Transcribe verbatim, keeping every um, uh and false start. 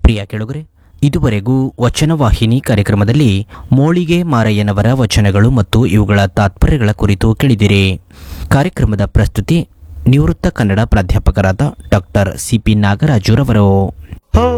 ಪ್ರಿಯ ಕೆಳಗರೆ, ಇದುವರೆಗೂ ವಚನವಾಹಿನಿ ಕಾರ್ಯಕ್ರಮದಲ್ಲಿ ಮೋಳಿಗೆ ಮಾರಯ್ಯನವರ ವಚನಗಳು ಮತ್ತು ಇವುಗಳ ತಾತ್ಪರ್ಯಗಳ ಕುರಿತು ಕೇಳಿದಿರಿ. ಕಾರ್ಯಕ್ರಮದ ಪ್ರಸ್ತುತಿ ನಿವೃತ್ತ ಕನ್ನಡ ಪ್ರಾಧ್ಯಾಪಕರಾದ ಡಾಕ್ಟರ್ ಸಿ ಪಿ ನಾಗರಾಜುರವರು.